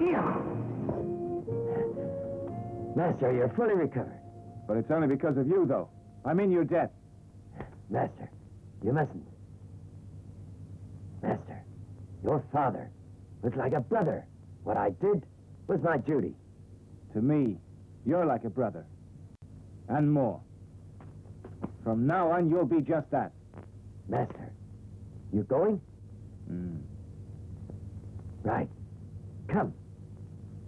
Master, you're fully recovered. But it's only because of you, though. I mean your death. Master, you mustn't. Master, your father was like a brother. What I did was my duty. To me, you're like a brother. And more. From now on, you'll be just that. Master, you going? Right. Come.